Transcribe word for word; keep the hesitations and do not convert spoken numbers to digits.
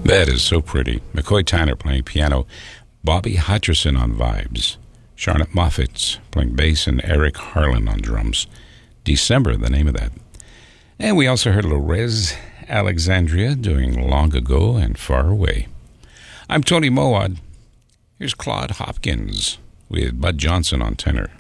That is so pretty. McCoy Tyner playing piano. Bobby Hutcherson on vibes. Charlotte Moffett playing bass, and Eric Harlan on drums. December, the name of that. And we also heard Lorez Alexandria doing Long Ago and Far Away. I'm Tony Mowat. Here's Claude Hopkins with Bud Johnson on tenor.